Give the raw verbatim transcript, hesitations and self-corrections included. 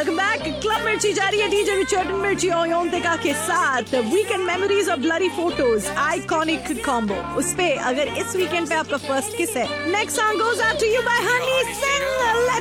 Welcome back. Club मिर्ची जारी है डीजे विचर्टन मिर्ची और योंतिका के साथ। वीकेंड मेमोरीज और ब्लडी फोटोज, आइकॉनिक कॉम्बो। उस पे अगर इस वीकेंड पे आपका फर्स्ट किस है, next song goes out to you bye Honey Singh. Let's